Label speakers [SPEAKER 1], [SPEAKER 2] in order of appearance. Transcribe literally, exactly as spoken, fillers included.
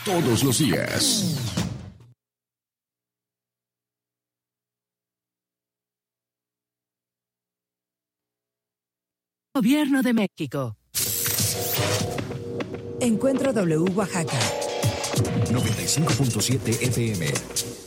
[SPEAKER 1] todos los días.
[SPEAKER 2] Gobierno de México.
[SPEAKER 3] Encuentro W Oaxaca.
[SPEAKER 1] noventa y cinco punto siete F M.